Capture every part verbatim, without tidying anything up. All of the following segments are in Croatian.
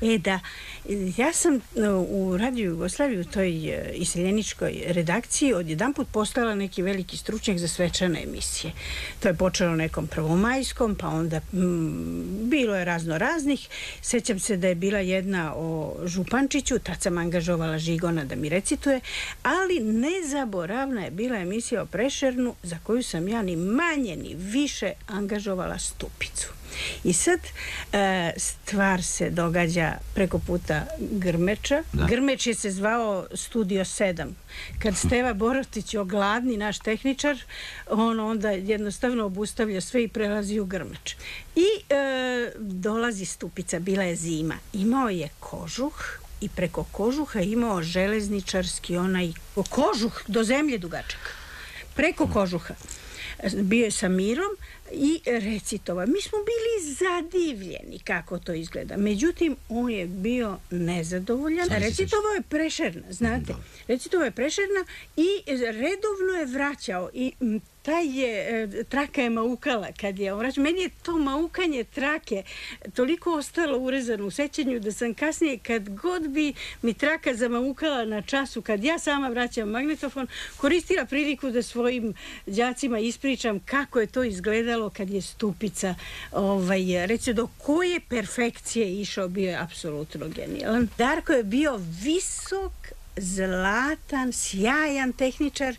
E da, ja sam u Radio Jugoslaviji, u toj iseljeničkoj redakciji, odjedanput postala neki veliki stručnjak za svečane emisije. To je počelo nekom prvomajskom, pa onda mm, bilo je razno raznih. Sećam se da je bila jedna o Župančiću, tad sam angažovala Žigona da mi recituje, ali nezaboravna je bila emisija o Prešernu, za koju sam ja ni manje ni više angažovala Stupicu. I sad e, stvar se događa preko puta Grmeča. Da. Grmeč je se zvao Studio sedam. Kad Steva Borotić ogladni, naš tehničar, on onda jednostavno obustavlja sve i prelazi u Grmeč. I e, dolazi Stupica, bila je zima. Imao je kožuh i preko kožuha imao železničarski onaj kožuh do zemlje dugačak. Preko kožuha. Bio je sa mirom i recitovao. Mi smo bili zadivljeni kako to izgleda. Međutim, on je bio nezadovoljan. Recitovao je Prešerna, znate. Recitovao je Prešerna i redovno je vraćao. I taj je, traka je maukala kad je on vraćao. Meni je to maukanje trake toliko ostalo urezano u sećanju da sam kasnije, kad god bi mi traka zamaukala na času, kad ja sama vraćam magnetofon, koristila priliku da svojim đacima ispričam kako je to izgledalo kad je Stupica, ovaj, recimo, do koje perfekcije išao, bio je apsolutno genijalan. Darko je bio visok, zlatan, sjajan tehničar,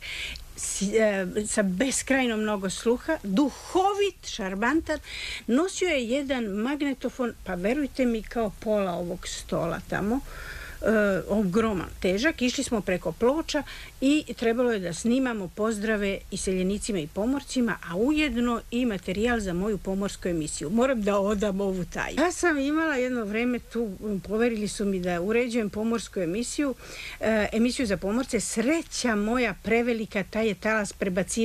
sa beskrajno mnogo sluha, duhovit, šarmantan. Nosio je jedan magnetofon, pa verujte mi, kao pola ovog stola tamo, e, ogroman, težak. Išli smo preko Ploča i trebalo je da snimamo pozdrave iseljenicima i pomorcima, a ujedno i materijal za moju pomorsku emisiju. Moram da odam ovu tajnu. Ja sam imala jedno vreme tu, poverili su mi da uređujem pomorsku emisiju, e, emisiju za pomorce. Sreća moja prevelika, taj je talas prebacivao